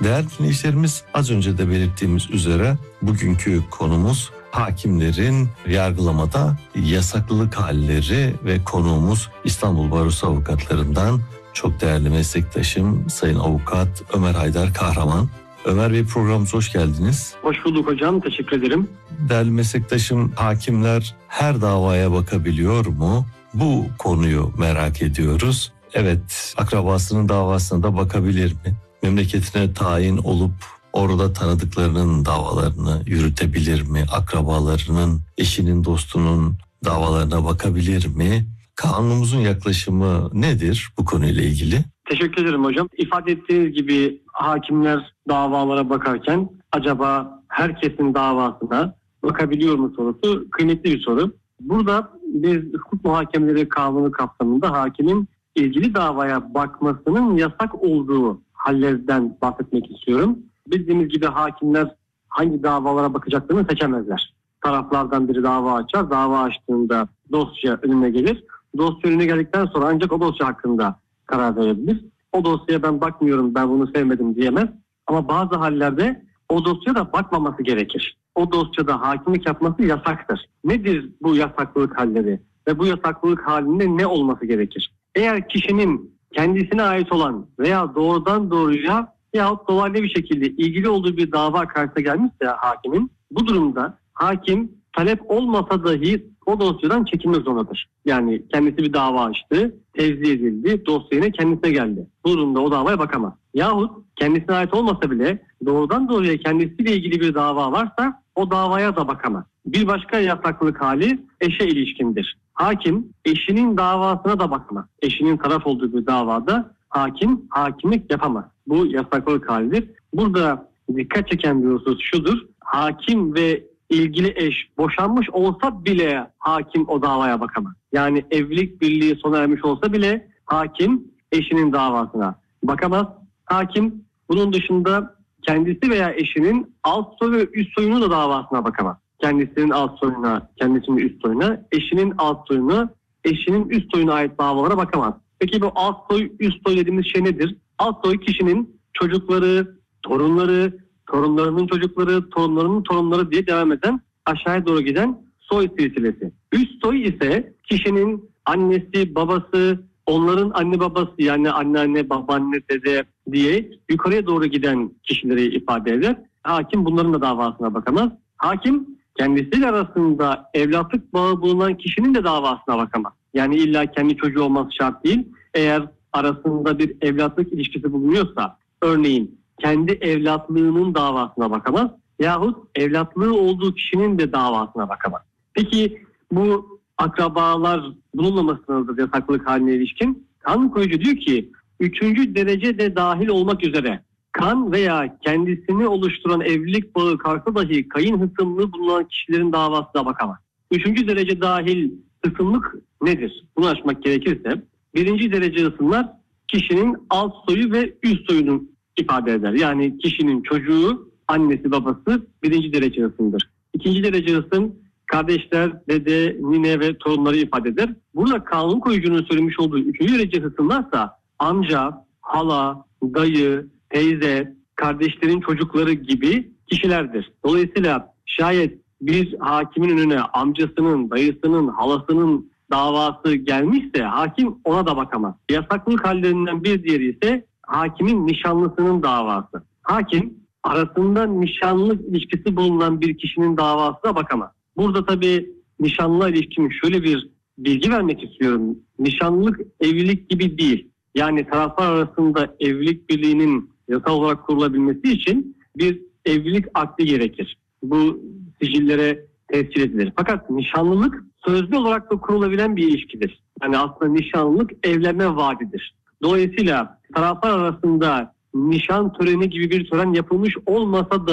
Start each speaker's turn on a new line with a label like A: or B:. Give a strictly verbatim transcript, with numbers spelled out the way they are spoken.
A: Değerli dinleyicilerimiz, az önce de belirttiğimiz üzere bugünkü konumuz hakimlerin yargılamada yasaklılık halleri ve konuğumuz İstanbul Barosu Avukatlarından çok değerli meslektaşım Sayın Avukat Ömer Haydar Kahraman. Ömer Bey, programımıza hoş geldiniz.
B: Hoş bulduk hocam, teşekkür ederim.
A: Değerli meslektaşım, hakimler her davaya bakabiliyor mu? Bu konuyu merak ediyoruz. Evet, akrabasının davasına da bakabilir mi? Memleketine tayin olup orada tanıdıklarının davalarını yürütebilir mi? Akrabalarının, eşinin, dostunun davalarına bakabilir mi? Kanunumuzun yaklaşımı nedir bu konuyla ilgili?
B: Teşekkür ederim hocam. İfade ettiğiniz gibi hakimler davalara bakarken acaba herkesin davasına bakabiliyor mu sorusu kıymetli bir soru. Burada biz hukuk muhakemeleri kanunu kapsamında hakimin ilgili davaya bakmasının yasak olduğu hallerden bahsetmek istiyorum. Bildiğimiz gibi hakimler hangi davalara bakacaklarını seçemezler. Taraflardan biri dava açar, dava açtığında dosya önüne gelir. Dosya önüne geldikten sonra ancak o dosya hakkında karar verebilir. O dosyaya ben bakmıyorum, ben bunu sevmedim diyemez. Ama bazı hallerde o dosyaya da bakmaması gerekir. O dosyada hakimlik yapması yasaktır. Nedir bu yasaklılık halleri? Ve bu yasaklılık halinde ne olması gerekir? Eğer kişinin kendisine ait olan veya doğrudan doğruya yahut dolaylı bir şekilde ilgili olduğu bir dava karşısına gelmişse hakimin, bu durumda hakim talep olmasa dahi o dosyadan çekilmek zorundadır. Yani kendisi bir dava açtı, tevzi edildi, dosyayla kendisine geldi. Bu durumda o davaya bakamaz. Yahut kendisine ait olmasa bile doğrudan doğruya kendisiyle ilgili bir dava varsa o davaya da bakamaz. Bir başka yasaklılık hali eşe ilişkindir. Hakim eşinin davasına da bakamaz. Eşinin taraf olduğu bir davada hakim hakimlik yapamaz. Bu yasaklılık halidir. Burada dikkat çeken bir husus şudur. Hakim ve ilgili eş boşanmış olsa bile hakim o davaya bakamaz. Yani evlilik birliği sona ermiş olsa bile hakim eşinin davasına bakamaz. Hakim bunun dışında kendisi veya eşinin alt soy ve üst soyunun da davasına bakamaz. Kendisinin alt soyuna, kendisinin üst soyuna, eşinin alt soyuna, eşinin üst soyuna ait davalara bakamaz. Peki bu alt soy, üst soy dediğimiz şey nedir? Alt soy kişinin çocukları, torunları, torunlarının çocukları, torunlarının torunları diye devam eden, aşağıya doğru giden soy silsilesi. Üst soy ise kişinin annesi, babası, onların anne babası, yani anneanne, babaanne, dede diye yukarıya doğru giden kişileri ifade eder. Hakim bunların da davasına bakamaz. Hakim kendisiyle arasında evlatlık bağı bulunan kişinin de davasına bakamaz. Yani illa kendi çocuğu olması şart değil. Eğer arasında bir evlatlık ilişkisi bulunuyorsa, örneğin kendi evlatlığının davasına bakamaz yahut evlatlığı olduğu kişinin de davasına bakamaz. Peki bu akrabalar bulunmamasıdır yasaklılık haline ilişkin. Kanun koyucu diyor ki üçüncü derece de dahil olmak üzere kan veya kendisini oluşturan evlilik bağı karşı dahi kayın hısımlığı bulunan kişilerin davasına bakamaz. Üçüncü derece dahil hısımlık nedir? Bunu açmak gerekirse birinci derece hısımlar kişinin alt soyu ve üst soyunu ifade eder. Yani kişinin çocuğu, annesi, babası birinci derece hısımdır. İkinci derece hısım kardeşler, dede, nine ve torunları ifade eder. Burada kanun koyucunun söylemiş olduğu üçüncü derece hısımlarsa amca, hala, dayı, teyze, kardeşlerin çocukları gibi kişilerdir. Dolayısıyla şayet bir hakimin önüne amcasının, dayısının, halasının davası gelmişse hakim ona da bakamaz. Yasaklılık hallerinden bir diğeri ise hakimin nişanlısının davası. Hakim arasında nişanlılık ilişkisi bulunan bir kişinin davasına bakamaz. Burada tabii nişanlılığa ilişkin şöyle bir bilgi vermek istiyorum. Nişanlılık evlilik gibi değil. Yani taraflar arasında evlilik birliğinin yasal olarak kurulabilmesi için bir evlilik akdi gerekir. Bu sicillere tescil edilir. Fakat nişanlılık sözlü olarak da kurulabilen bir ilişkidir. Yani aslında nişanlılık evlenme vaadidir. Dolayısıyla taraflar arasında nişan töreni gibi bir tören yapılmış olmasa da